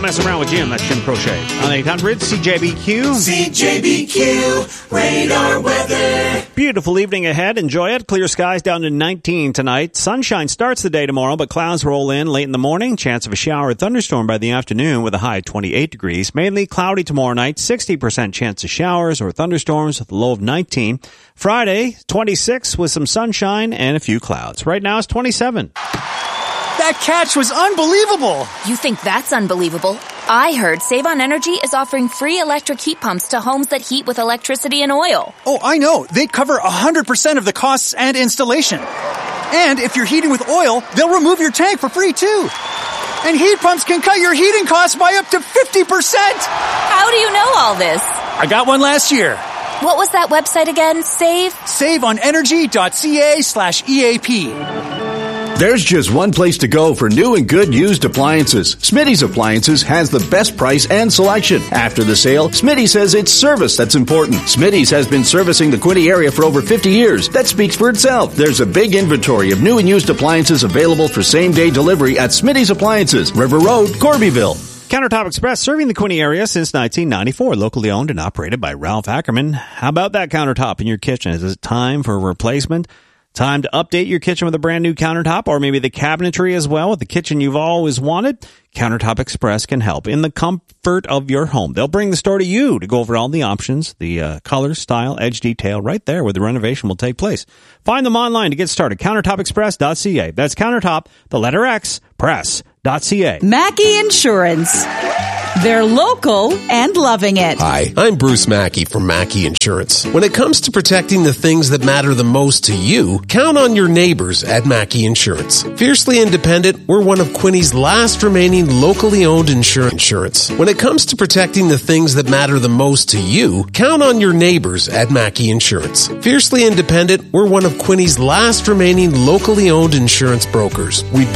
Don't mess around with Jim. That's Jim Crochet. On 800 CJBQ. CJBQ radar weather. Beautiful evening ahead. Enjoy it. Clear skies down to 19 tonight. Sunshine starts the day tomorrow, but clouds roll in late in the morning. Chance of a shower or thunderstorm by the afternoon with a high of 28 degrees. Mainly cloudy tomorrow night. 60% chance of showers or thunderstorms with a low of 19. Friday, 26 with some sunshine and a few clouds. Right now it's 27. That catch was unbelievable! You think that's unbelievable? I heard Save on Energy is offering free electric heat pumps to homes that heat with electricity and oil. Oh, I know. They cover 100% of the costs and installation. And if you're heating with oil, they'll remove your tank for free, too. And heat pumps can cut your heating costs by up to 50%! How do you know all this? I got one last year. What was that website again? SaveOnEnergy.ca/EAP. There's just one place to go for new and good used appliances. Smitty's Appliances has the best price and selection. After the sale, Smitty says it's service that's important. Smitty's has been servicing the Quinte area for over 50 years. That speaks for itself. There's a big inventory of new and used appliances available for same-day delivery at Smitty's Appliances, River Road, Corbyville. Countertop Express, serving the Quinte area since 1994, locally owned and operated by Ralph Ackerman. How about that countertop in your kitchen? Is it time for a replacement? Time to update your kitchen with a brand new countertop, or maybe the cabinetry as well with the kitchen you've always wanted? Countertop Express can help in the comfort of your home. They'll bring the store to you to go over all the options, the color, style, edge detail, right there where the renovation will take place. Find them online to get started. CountertopExpress.ca. That's Countertop, the letter X, press.ca. Mackey Insurance. They're local and loving it. Hi, I'm Bruce Mackey from Mackey Insurance. When it comes to protecting the things that matter the most to you, count on your neighbors at Mackey Insurance. Fiercely independent, we're one of Quinte's last remaining locally owned insurance. When it comes to protecting the things that matter the most to you, count on your neighbors at Mackey Insurance. Fiercely independent, we're one of Quinte's last remaining locally owned insurance brokers. We've been